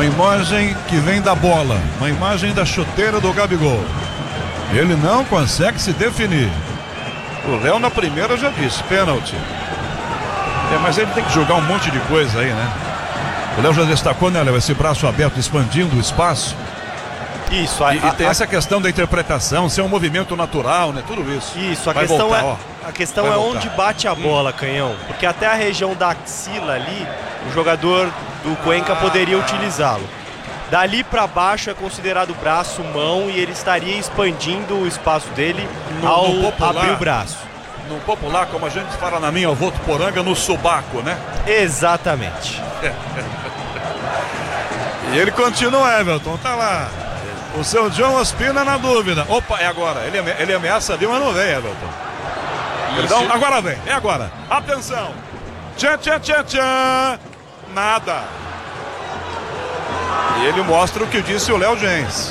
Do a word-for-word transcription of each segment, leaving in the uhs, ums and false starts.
Uma imagem que vem da bola, uma imagem da chuteira do Gabigol. Ele não consegue se definir. O Léo na primeira já disse, pênalti. É, mas ele tem que jogar um monte de coisa aí, né? O Léo já destacou, né, Léo, esse braço aberto expandindo o espaço. Isso. A, e, a, e tem a, essa questão da interpretação, ser um movimento natural, né? Tudo isso. Isso, a Vai questão voltar, é, ó. a questão Vai é voltar. onde bate a bola, Canhão. Porque até a região da axila ali, o jogador do Cuenca Ah. poderia utilizá-lo. Dali para baixo é considerado braço, mão, e ele estaria expandindo o espaço dele No- ao no popular. abrir o braço. No popular, como a gente fala na minha, eu vou poranga no subaco, né? Exatamente. E ele continua, Everton, tá lá. O seu John Ospina na dúvida. Opa, é agora. Ele, ame- ele ameaça ali, mas não vem, Everton. Perdão, agora vem, é agora. Atenção. Tchan, tchan, tchan, tchan. Nada. E ele mostra o que disse o Léo Gens.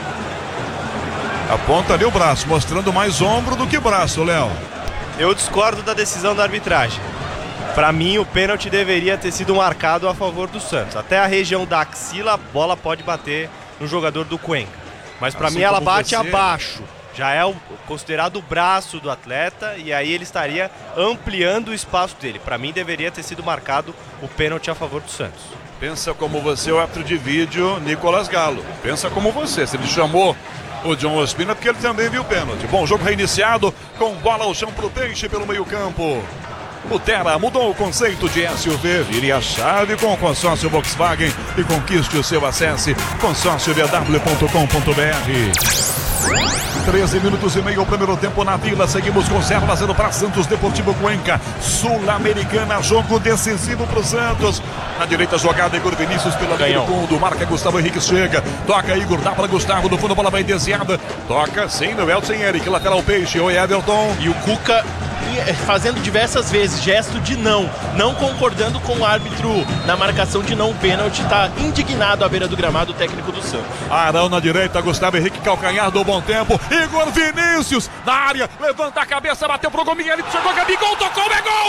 Aponta ali o braço, mostrando mais ombro do que braço, Léo. Eu discordo da decisão da arbitragem. Para mim, o pênalti deveria ter sido marcado a favor do Santos. Até a região da axila, a bola pode bater no jogador do Cuenca. Mas para Assim mim, ela como bate você. abaixo. Já é o, considerado o braço do atleta e aí ele estaria ampliando o espaço dele. Para mim, deveria ter sido marcado o pênalti a favor do Santos. Pensa como você, o árbitro de vídeo, Nicolas Galo. Pensa como você. Se ele chamou o John Ospina, porque ele também viu o pênalti. Bom, jogo reiniciado com bola ao chão pro Peixe pelo meio campo. O Terra mudou o conceito de S U V. Vire a chave com o consórcio Volkswagen e conquiste o seu acesso. consórcio b w ponto com ponto b r. treze minutos e meio, o primeiro tempo na Vila. Seguimos com zero a zero para Santos Deportivo Cuenca. Sul-Americana, jogo decisivo para o Santos. Na direita, jogada Igor Vinícius pela linha do fundo. Marca Gustavo Henrique, chega. Toca Igor, dá para Gustavo. Do fundo a bola vai desviada. Toca sem Noel, sem Eric. Lateral Peixe. Oi, Everton. E o Cuca fazendo diversas vezes gesto de não, não concordando com o árbitro na marcação de não pênalti, tá indignado à beira do gramado o técnico do Santos. Arão na direita, Gustavo Henrique, calcanhar do bom tempo. Igor Vinícius na área, levanta a cabeça, bateu pro gol, Miguelito chegou, Gabigol, tocou, é gol!